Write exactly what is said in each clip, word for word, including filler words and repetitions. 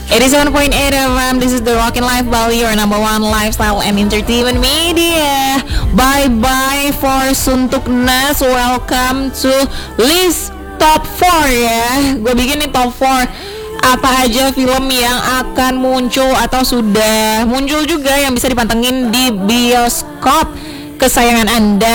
eighty-seven point eight F M, this is the Rockin' Life Bali, your number one lifestyle and entertainment media. Bye-bye for Suntuknas, welcome to list top four ya. Gue bikin nih top four. Apa aja film yang akan muncul atau sudah muncul juga yang bisa dipantengin di bioskop kesayangan Anda.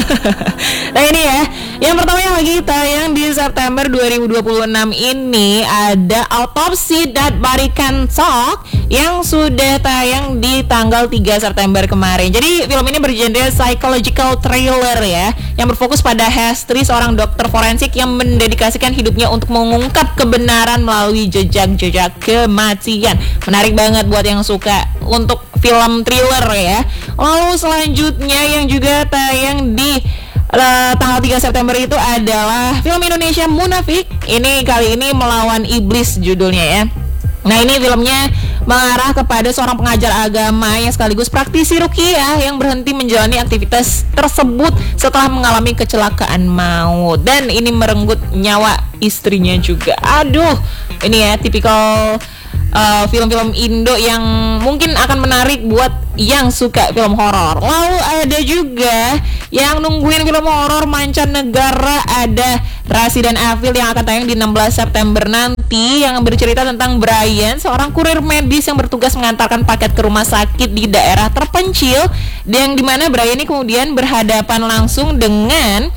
Nah ini ya, yang pertama yang lagi tayang di September dua ribu dua puluh enam ini ada Autopsy That Body Can Talk yang sudah tayang di tanggal tiga September kemarin. Jadi film ini bergenre psychological thriller ya, yang berfokus pada Hestri, seorang dokter forensik yang mendedikasikan hidupnya untuk mengungkap kebenaran melalui jejak-jejak kematian. Menarik banget buat yang suka untuk film thriller ya. Lalu selanjutnya yang juga tayang di uh, tanggal tiga September itu adalah film Indonesia Munafik. Ini kali ini Melawan Iblis judulnya ya. Nah ini filmnya mengarah kepada seorang pengajar agama yang sekaligus praktisi ruqyah yang berhenti menjalani aktivitas tersebut setelah mengalami kecelakaan maut, dan ini merenggut nyawa istrinya juga. Aduh, ini ya tipikal Uh, film-film Indo yang mungkin akan menarik buat yang suka film horor. Lalu ada juga yang nungguin film horor mancanegara, ada Rasi dan Avil yang akan tayang di enam belas September nanti, yang bercerita tentang Brian, seorang kurir medis yang bertugas mengantarkan paket ke rumah sakit di daerah terpencil, yang dimana Brian ini kemudian berhadapan langsung dengan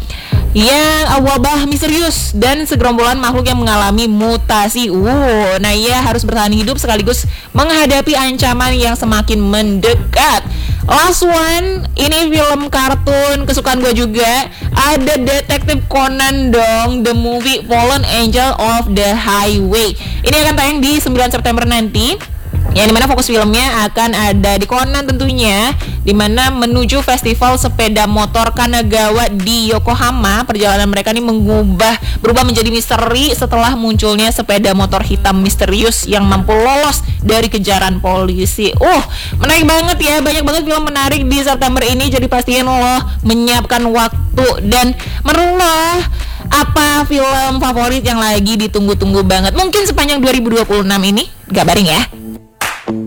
yang wabah misterius dan segerombolan makhluk yang mengalami mutasi. Uh, nah ia harus bertahan hidup sekaligus menghadapi ancaman yang semakin mendekat. Last one, ini film kartun kesukaan gue juga. Ada Detektif Conan dong, the movie Fallen Angel of the Highway. Ini akan tayang di sembilan September nanti, yang dimana fokus filmnya akan ada di Conan tentunya, dimana menuju festival sepeda motor Kanagawa di Yokohama. Perjalanan mereka ini mengubah berubah menjadi misteri setelah munculnya sepeda motor hitam misterius yang mampu lolos dari kejaran polisi. Uh, menarik banget ya, banyak banget film menarik di September ini. Jadi pastiin lo menyiapkan waktu, dan menurut lo apa film favorit yang lagi ditunggu-tunggu banget mungkin sepanjang dua ribu dua puluh enam ini? Gabarin ya.